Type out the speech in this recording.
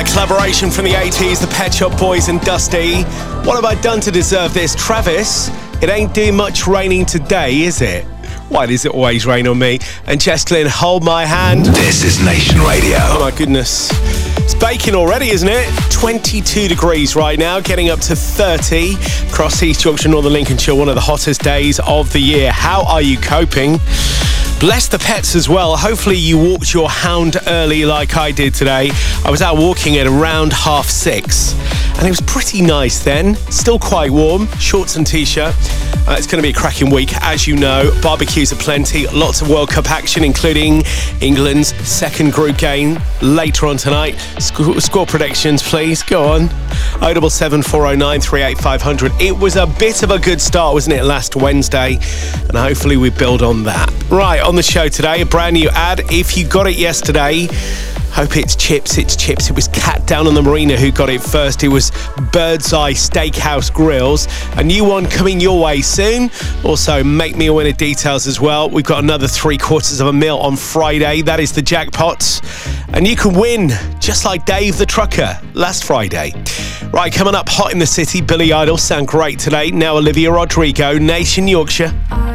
that collaboration from the 80s, the Pet Shop Boys and Dusty. What have I done to deserve this? Travis, it ain't doing much raining today, is it? Why does it always rain on me? And Jesslyn, hold my hand. This is Nation Radio. Oh my goodness. It's baking already, isn't it? 22 degrees right now, getting up to 30. Across East Yorkshire, Northern Lincolnshire, one of the hottest days of the year. How are you coping? Bless the pets as well. Hopefully you walked your hound early like I did today. I was out walking at around 6:30 and it was pretty nice then. Still quite warm, shorts and t-shirt. It's going to be a cracking week, as you know. Barbecues aplenty, lots of World Cup action, including England's second group game later on tonight. Score predictions, please. Go on. 077 409 38500. It was a bit of a good start, wasn't it, last Wednesday? And hopefully we build on that. Right, on the show today, a brand new ad. If you got it yesterday, hope it's chips. It was Cat down on the marina who got it first. It was Bird's Eye Steakhouse Grills. A new one coming your way soon. Also, make me a winner details as well. We've got another 3/4 mil on Friday. That is the jackpots. And you can win, just like Dave the Trucker last Friday. Right, coming up hot in the city, Billy Idol sound great today. Now Olivia Rodrigo, Nation Yorkshire.